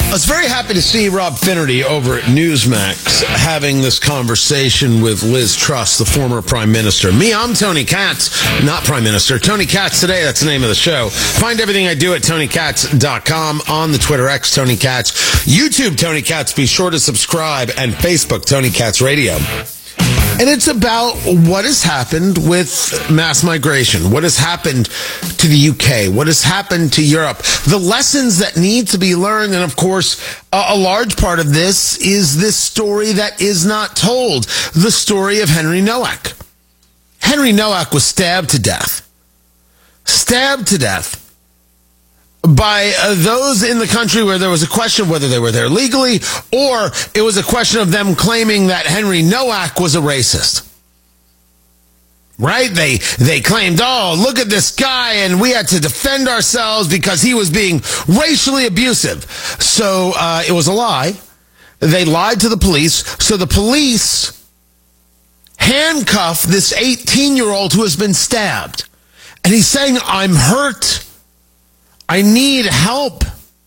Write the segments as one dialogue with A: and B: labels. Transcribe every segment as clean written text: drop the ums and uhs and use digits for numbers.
A: I was very happy to see Rob Finnerty over at Newsmax having this conversation with Liz Truss, the former Prime Minister. I'm Tony Katz, not Prime Minister. Tony Katz Today, that's the name of the show. Find everything I do at TonyKatz.com, on the Twitter X, Tony Katz, YouTube, Tony Katz. Be sure to subscribe, and Facebook, Tony Katz Radio. And it's about what has happened with mass migration, what has happened to the UK, what has happened to Europe, the lessons that need to be learned. And of course, a large part of this is this story that is not told, the story of Henry Nowak. Henry Nowak was stabbed to death by those in the country where there was a question of whether they were there legally, or it was a question of them claiming that Henry Nowak was a racist. Right? They claimed, oh, look at this guy, and we had to defend ourselves because he was being racially abusive. So it was a lie. They lied to the police. So the police handcuffed this 18-year-old who has been stabbed. And he's saying, I'm hurt. I need help.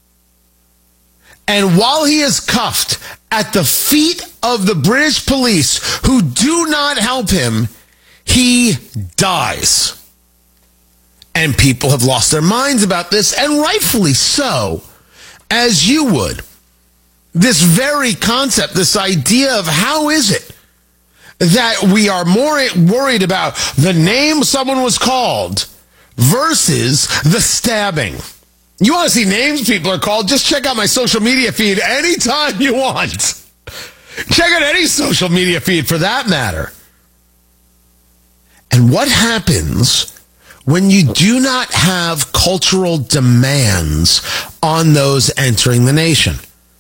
A: And while he is cuffed at the feet of the British police who do not help him, he dies. And people have lost their minds about this, and rightfully so, as you would. This very concept, this idea of how is it that we are more worried about the name someone was called versus the stabbing. You want to see names people are called? Just check out my social media feed anytime you want. Check out any social media feed for that matter. And what happens when you do not have cultural demands on those entering the nation?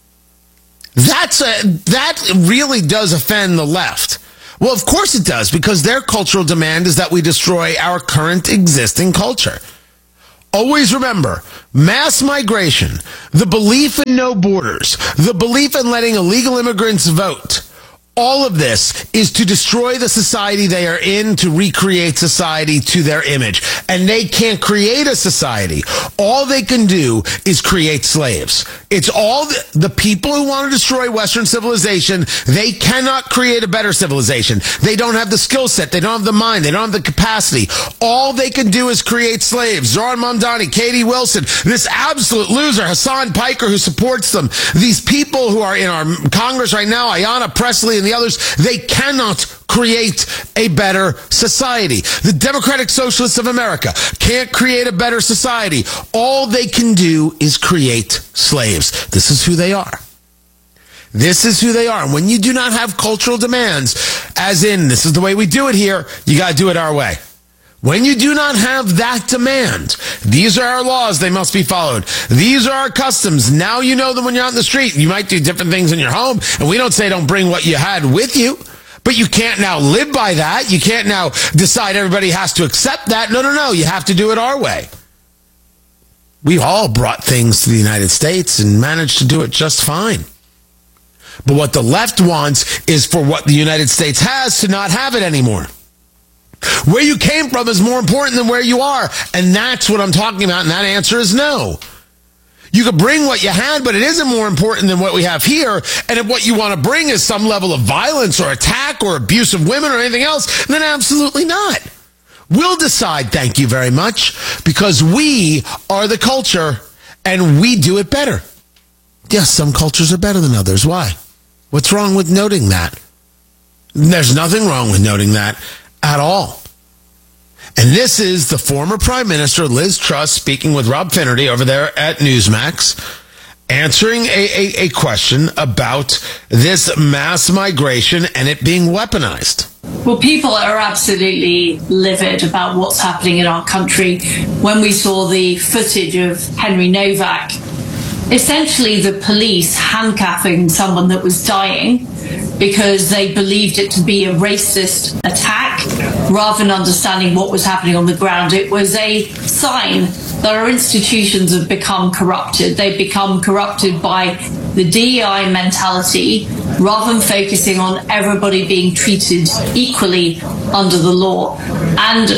A: That really does offend the left. Well, of course it does, because their cultural demand is that we destroy our current existing culture. Always remember, mass migration, the belief in no borders, the belief in letting illegal immigrants vote, all of this is to destroy the society they are in, to recreate society to their image. And they can't create a society. All they can do is create slaves. It's all the people who want to destroy Western civilization. They cannot create a better civilization. They don't have the skill set. They don't have the mind. They don't have the capacity. All they can do is create slaves. Zohran Mamdani, Katie Wilson, this absolute loser, Hassan Piker, who supports them. These people who are in our Congress right now, Ayanna Pressley and the others, they cannot create a better society. The Democratic Socialists of America can't create a better society. All they can do is create slaves. This is who they are. This is who they are. And when you do not have cultural demands, as in, this is the way we do it here, you got to do it our way. When you do not have that demand, these are our laws, they must be followed. These are our customs. Now you know them when you're out in the street. You might do different things in your home, and we don't say don't bring what you had with you, but you can't now live by that. You can't now decide everybody has to accept that. No. You have to do it our way. We all brought things to the United States and managed to do it just fine. But what the left wants is for what the United States has to not have it anymore. Where you came from is more important than where you are. And that's what I'm talking about. And that answer is no. You could bring what you had, but it isn't more important than what we have here. And if what you want to bring is some level of violence or attack or abuse of women or anything else, then absolutely not. We'll decide, thank you very much, because we are the culture and we do it better. Yes, some cultures are better than others. Why? What's wrong with noting that? There's nothing wrong with noting that at all. And this is the former Prime Minister, Liz Truss, speaking with Rob Finnerty over there at Newsmax, answering a question about this mass migration and it being weaponized.
B: Well, people are absolutely livid about what's happening in our country. When we saw the footage of Henry Nowak, essentially the police handcuffing someone that was dying because they believed it to be a racist attack rather than understanding what was happening on the ground. It was a sign that our institutions have become corrupted. They've become corrupted by the DEI mentality rather than focusing on everybody being treated equally under the law. And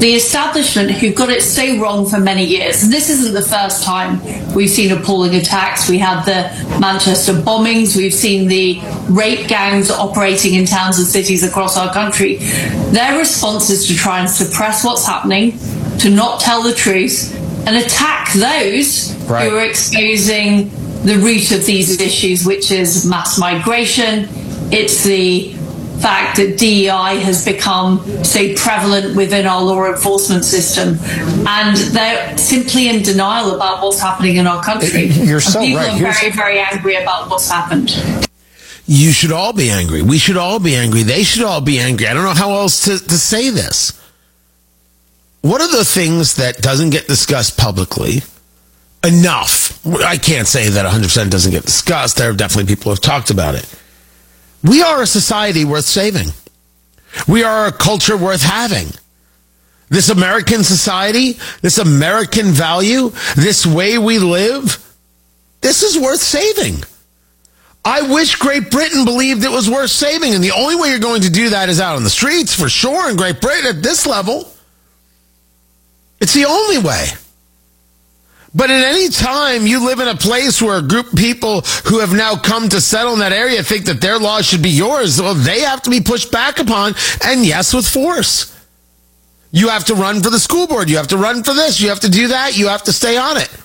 B: the establishment who got it so wrong for many years. And this isn't the first time we've seen appalling attacks. We had the Manchester bombings. We've seen the rape gangs operating in towns and cities across our country. Their response is to try and suppress what's happening, to not tell the truth, and attack those who are exposing the root of these issues, which is mass migration. It's the fact that DEI has become so prevalent within our law enforcement system, and they're simply in denial about what's happening in our country.
A: You're so right.
B: People are very, very angry about what's happened.
A: You should all be angry. We should all be angry. They should all be angry. I don't know how else to say this. What are the things that doesn't get discussed publicly enough? I can't say that 100% doesn't get discussed. There are definitely people who have talked about it. We are a society worth saving. We are a culture worth having. This American society, this American value, this way we live, this is worth saving. I wish Great Britain believed it was worth saving, and the only way you're going to do that is out on the streets, for sure, in Great Britain at this level. It's the only way. But at any time you live in a place where a group of people who have now come to settle in that area think that their laws should be yours, well, they have to be pushed back upon, and yes, with force. You have to run for the school board. You have to run for this. You have to do that. You have to stay on it.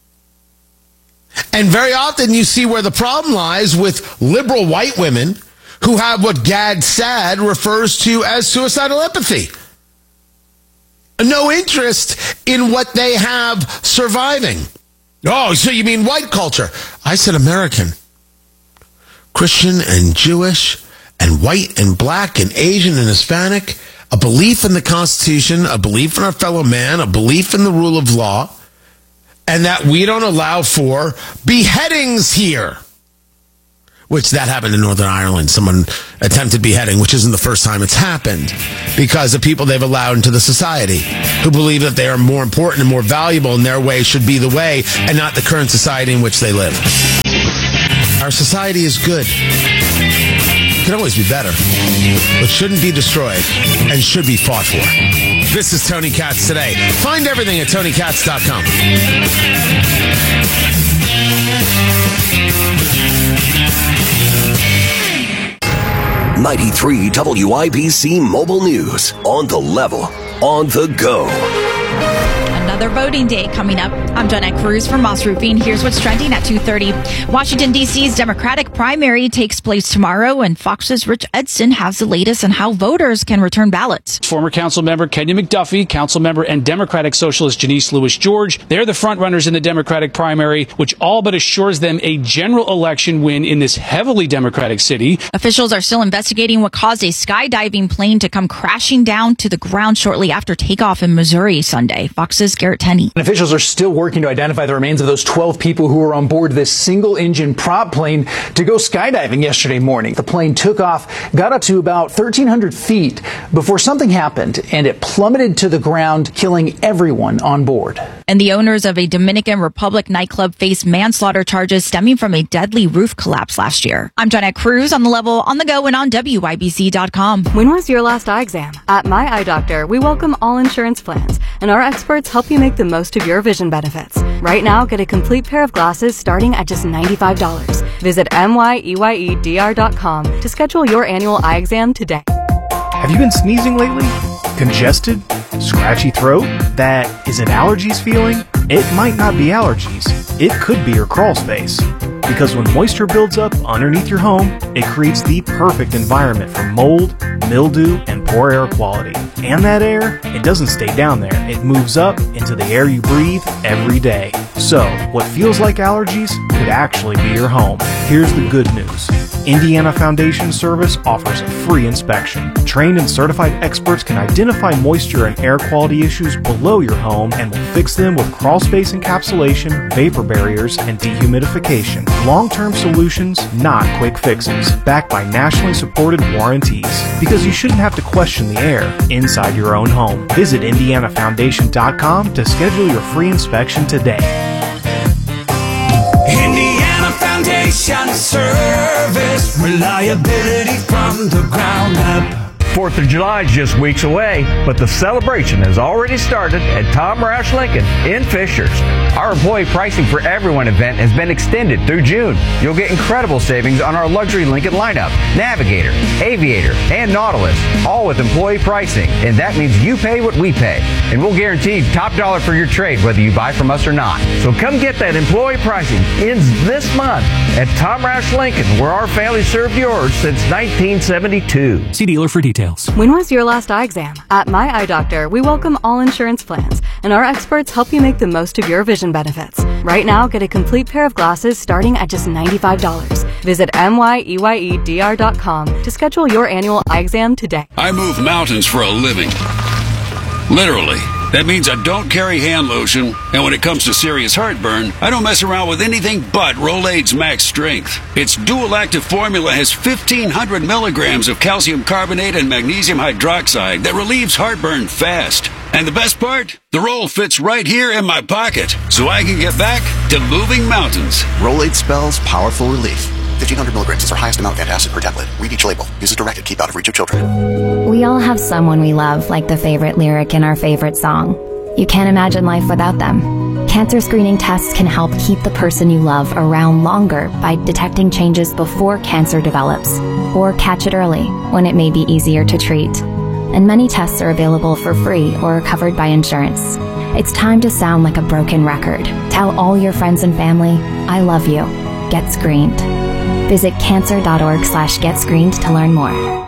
A: And very often you see where the problem lies with liberal white women who have what Gad Saad refers to as suicidal empathy. No interest in what they have surviving. Oh, so you mean white culture? I said American. Christian and Jewish and white and black and Asian and Hispanic. A belief in the Constitution, a belief in our fellow man, a belief in the rule of law, and that we don't allow for beheadings here. Which that happened in Northern Ireland. Someone attempted beheading, which isn't the first time it's happened, because of people they've allowed into the society who believe that they are more important and more valuable, and their way should be the way and not the current society in which they live. Our society is good. It can always be better, but shouldn't be destroyed and should be fought for. This is Tony Katz Today. Find everything at TonyKatz.com.
C: 93 WIBC Mobile News. On the level, on the go.
D: Another voting day coming up. I'm Jonette Cruz from Moss Roofing. Here's what's trending at 2:30. Washington, D.C.'s Democratic primary takes place tomorrow, and Fox's Rich Edson has the latest on how voters can return ballots.
E: Former council member Kenya McDuffie, council member and Democratic Socialist Janice Lewis George, they're the front runners in the Democratic primary, which all but assures them a general election win in this heavily Democratic city.
D: Officials are still investigating what caused a skydiving plane to come crashing down to the ground shortly after takeoff in Missouri Sunday. Fox's Garrett Tenney.
F: Officials are still working to identify the remains of those 12 people who were on board this single-engine prop plane to go skydiving yesterday morning. The plane took off, got up to about 1,300 feet before something happened, and it plummeted to the ground, killing everyone on board.
D: And the owners of a Dominican Republic nightclub face manslaughter charges stemming from a deadly roof collapse last year. I'm Jonette Cruz, on the level, on the go, and on WIBC.com.
G: When was your last eye exam? At My Eye Doctor, we welcome all insurance plans, and our experts help you make the most of your vision benefits. Right now, get a complete pair of glasses starting at just $95. Visit MYEYEDR.com to schedule your annual eye exam today.
H: Have you been sneezing lately? Congested? Scratchy throat? That is it allergies feeling? It might not be allergies. It could be your crawl space. Because when moisture builds up underneath your home, it creates the perfect environment for mold, mildew, and poor air quality. And that air, it doesn't stay down there. It moves up into the air you breathe every day. So, what feels like allergies could actually be your home. Here's the good news. Indiana Foundation Service offers a free inspection. Trained and certified experts can identify moisture and air quality issues below your home and will fix them with crawl space encapsulation, vapor barriers, and dehumidification. Long-term solutions, not quick fixes. Backed by nationally supported warranties. Because you shouldn't have to question the air inside your own home. Visit IndianaFoundation.com to schedule your free inspection today.
I: Indiana Foundation Service, reliability from the ground up. 4th of July is just weeks away, but the celebration has already started at Tom Roush Lincoln in Fishers. Our employee pricing for everyone event has been extended through June. You'll get incredible savings on our luxury Lincoln lineup, Navigator, Aviator, and Nautilus, all with employee pricing. And that means you pay what we pay. And we'll guarantee top dollar for your trade whether you buy from us or not. So come get that employee pricing. Ends this month at Tom Roush Lincoln, where our family served yours since 1972.
J: See dealer for details.
G: When was your last eye exam? At My Eye Doctor, we welcome all insurance plans, and our experts help you make the most of your vision benefits. Right now, get a complete pair of glasses starting at just $95. Visit MYEYEDR.com to schedule your annual eye exam today.
K: I move mountains for a living. Literally. That means I don't carry hand lotion, and when it comes to serious heartburn, I don't mess around with anything but Rolaids Max Strength. Its dual-active formula has 1,500 milligrams of calcium carbonate and magnesium hydroxide that relieves heartburn fast. And the best part? The roll fits right here in my pocket, so I can get back to moving mountains.
L: Rolaids spells powerful relief. 1,500 milligrams is our highest amount of antacid per tablet. Read each label. Use as directed. Keep out of reach of children.
M: We all have someone we love, like the favorite lyric in our favorite song. You can't imagine life without them. Cancer screening tests can help keep the person you love around longer by detecting changes before cancer develops, or catch it early when it may be easier to treat. And many tests are available for free or covered by insurance. It's time to sound like a broken record. Tell all your friends and family, I love you. Get screened. Visit cancer.org/getscreened to learn more.